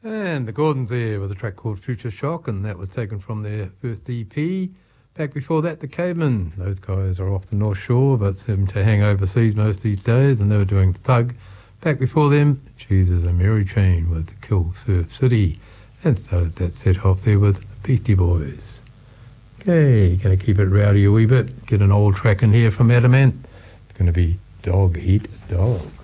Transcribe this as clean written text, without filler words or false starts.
And the Gordons there with a track called Future Shock, and that was taken from their first EP. Back before that, the Cavemen. Those guys are off the North Shore, but seem to hang overseas most these days, and they were doing Thug. Back before them, Jesus and Mary Chain with Kill Surf City, and started that set off there with Beastie Boys. Okay, going to keep it rowdy a wee bit. Get an old track in here from Adamant. It's going to be Dog Eat Dog.